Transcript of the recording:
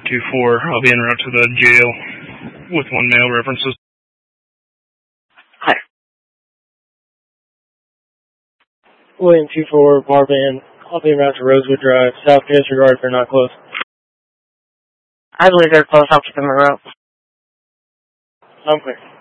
2-4. I'll be en route to the jail with 1 mail references. Hi. William 2-4, bar van. I'll be en route to Rosewood Drive. South, disregard if they're not close. I believe they're close. I'll keep them in route. I'm clear.